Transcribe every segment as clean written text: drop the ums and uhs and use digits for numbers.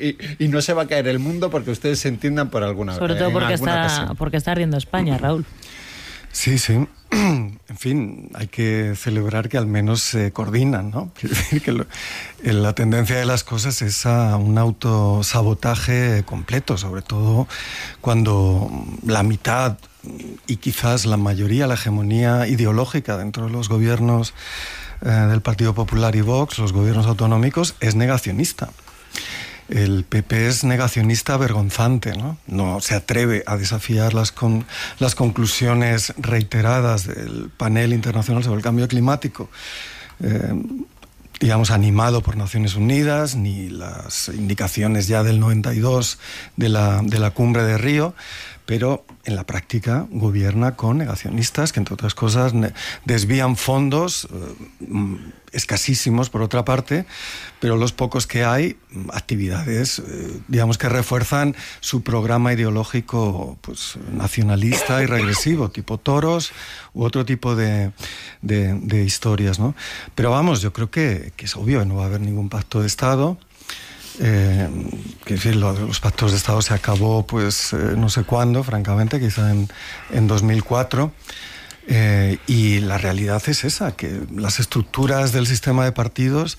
y no se va a caer el mundo porque ustedes se entiendan por alguna vez. Sobre todo porque está ardiendo España, Raúl. Sí. En fin, hay que celebrar que al menos se coordinan, ¿no? Quiere decir que la tendencia de las cosas es a un autosabotaje completo, sobre todo cuando la mitad y quizás la mayoría, la hegemonía ideológica dentro de los gobiernos del Partido Popular y Vox, los gobiernos autonómicos, es negacionista. El PP es negacionista vergonzante, ¿no? No se atreve a desafiar las conclusiones reiteradas del panel internacional sobre el cambio climático, digamos, animado por Naciones Unidas, ni las indicaciones ya del 92 de la cumbre de Río, pero en la práctica gobierna con negacionistas que, entre otras cosas, desvían fondos escasísimos, por otra parte, pero los pocos que hay, actividades, digamos, que refuerzan su programa ideológico, pues, nacionalista y regresivo, tipo toros u otro tipo de historias, ¿no? Pero vamos, yo creo que es obvio que no va a haber ningún pacto de Estado. Que decir, los pactos de Estado se acabó, pues, no sé cuándo, francamente, quizá en 2004. Y la realidad es esa, que las estructuras del sistema de partidos,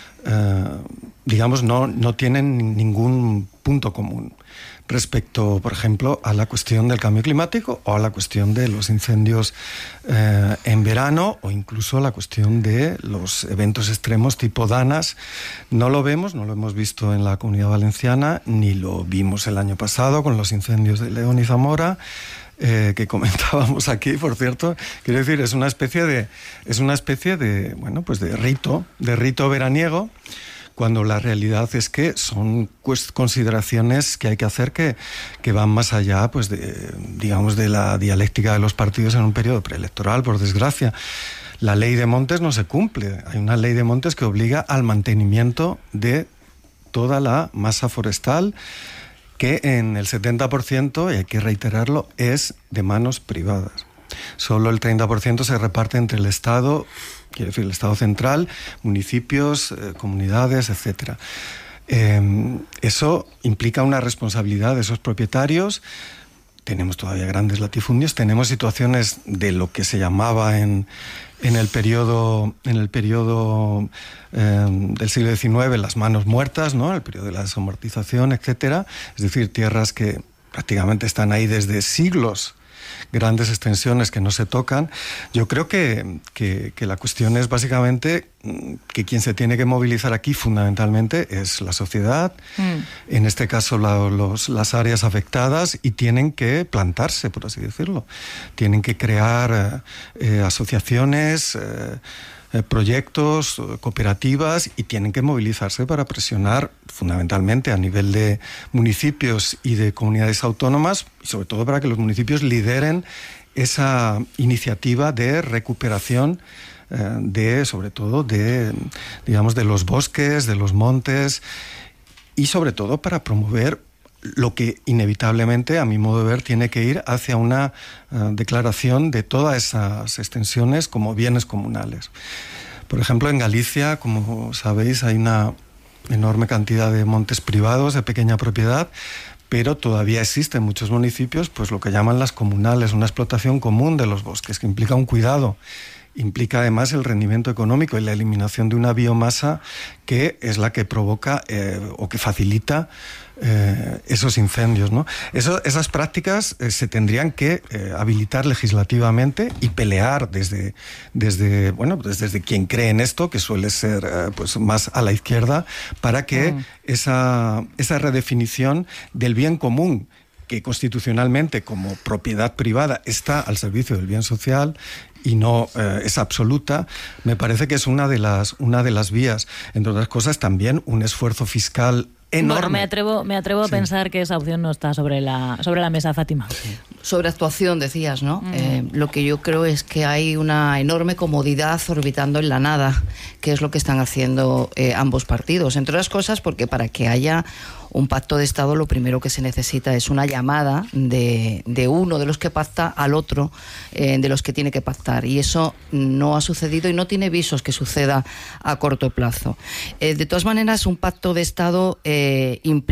digamos, no tienen ningún punto común respecto, por ejemplo, a la cuestión del cambio climático o a la cuestión de los incendios en verano, o incluso a la cuestión de los eventos extremos tipo Danas. No lo hemos visto en la Comunidad Valenciana, ni lo vimos el año pasado con los incendios de León y Zamora, que comentábamos aquí, por cierto. Quiero decir, es una especie de bueno, pues de rito veraniego, cuando la realidad es que son consideraciones que hay que hacer que van más allá, pues, digamos, de la dialéctica de los partidos en un periodo preelectoral, por desgracia. La ley de montes no se cumple. Hay una ley de montes que obliga al mantenimiento de toda la masa forestal, que en el 70%, y hay que reiterarlo, es de manos privadas. Solo el 30% se reparte entre el Estado, quiero decir, el Estado central, municipios, comunidades, etc. Eso implica una responsabilidad de esos propietarios. Tenemos todavía grandes latifundios, tenemos situaciones de lo que se llamaba en el periodo del siglo XIX las manos muertas, ¿no? El periodo de la desamortización, etc. Es decir, tierras que prácticamente están ahí desde siglos, grandes extensiones que no se tocan. Yo creo que la cuestión es básicamente que quien se tiene que movilizar aquí fundamentalmente es la sociedad, en este caso las áreas afectadas, y tienen que plantarse, por así decirlo. Tienen que crear asociaciones, proyectos, cooperativas, y tienen que movilizarse para presionar fundamentalmente a nivel de municipios y de comunidades autónomas, y sobre todo para que los municipios lideren esa iniciativa de recuperación sobre todo de los bosques, de los montes, y sobre todo para promover lo que inevitablemente, a mi modo de ver, tiene que ir hacia una declaración de todas esas extensiones como bienes comunales. Por ejemplo, en Galicia, como sabéis, hay una enorme cantidad de montes privados de pequeña propiedad, pero todavía existen en muchos municipios, pues, lo que llaman las comunales, una explotación común de los bosques, que implica un cuidado, implica además el rendimiento económico y la eliminación de una biomasa que es la que provoca o que facilita esos incendios, ¿no? Esas prácticas se tendrían que habilitar legislativamente y pelear desde quien cree en esto, que suele ser pues más a la izquierda, para que esa redefinición del bien común, que constitucionalmente como propiedad privada está al servicio del bien social y no es absoluta, me parece que es una de las vías. Entre otras cosas, también un esfuerzo fiscal enorme. Bueno, me atrevo a pensar que esa opción no está sobre la mesa, Fátima. Sí. Sobre actuación, decías, ¿no? Lo que yo creo es que hay una enorme comodidad orbitando en la nada, que es lo que están haciendo ambos partidos. Entre otras cosas, porque para que haya un pacto de Estado, lo primero que se necesita es una llamada de uno de los que pacta al otro de los que tiene que pactar. Y eso no ha sucedido y no tiene visos que suceda a corto plazo. De todas maneras, un pacto de Estado implica